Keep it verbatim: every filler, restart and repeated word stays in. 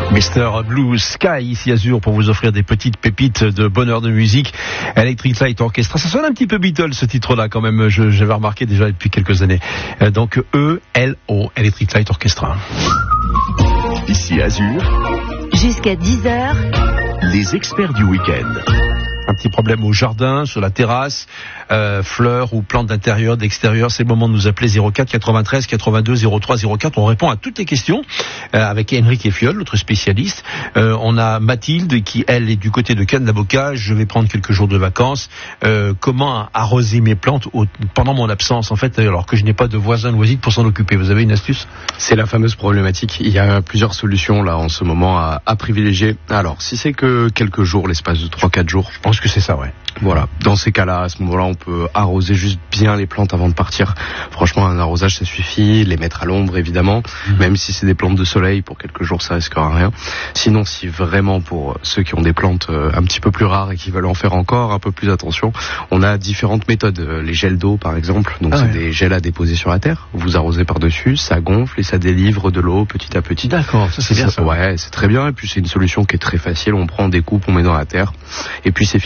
mister Blue Sky, ici Azur, pour vous offrir des petites pépites de bonheur de musique. Electric Light Orchestra. Ça sonne un petit peu Beatles, ce titre-là, quand même. Je, j'avais remarqué déjà depuis quelques années. Euh, donc, E L O, Electric Light Orchestra. Ici Azur. Jusqu'à dix heures. Les experts du week-end. Un petit problème au jardin, sur la terrasse, euh, fleurs ou plantes d'intérieur, d'extérieur. C'est le moment de nous appeler zéro quatre quatre-vingt-treize quatre-vingt-deux zéro trois zéro quatre. On répond à toutes les questions euh, avec Henrik Effiol, notre spécialiste. Euh, on a Mathilde qui, elle, est du côté de Cannes-la-Bocage. Je vais prendre quelques jours de vacances. Euh, comment arroser mes plantes au, pendant mon absence, en fait, alors que je n'ai pas de voisin loisible pour s'en occuper? Vous avez une astuce? C'est la fameuse problématique. Il y a plusieurs solutions là en ce moment à, à privilégier. Alors, si c'est que quelques jours, l'espace de trois quatre jours, je pense que c'est ça, ouais. Voilà, dans ces cas-là, à ce moment-là, on peut arroser juste bien les plantes avant de partir. Franchement, un arrosage, ça suffit. Les mettre à l'ombre, évidemment. Mmh. Même si c'est des plantes de soleil, pour quelques jours, ça risquera rien. Sinon, si vraiment pour ceux qui ont des plantes un petit peu plus rares et qui veulent en faire encore un peu plus attention, on a différentes méthodes. Les gels d'eau, par exemple. Donc, ah c'est ouais. des gels à déposer sur la terre. Vous arrosez par-dessus, ça gonfle et ça délivre de l'eau petit à petit. D'accord, ça c'est, c'est bien ça. Ouais, c'est très bien. Et puis, c'est une solution qui est très facile. On prend des coupes, on met dans la terre. Et puis, c'est